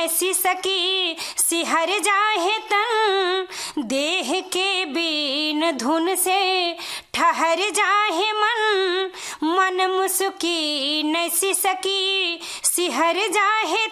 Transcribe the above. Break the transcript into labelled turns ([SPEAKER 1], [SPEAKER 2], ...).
[SPEAKER 1] सिसकी सिहर जाहे तन, देह के बीन धुन से ठहर जाहे मन, मन मुस्की न सिसकी सिहर जाहे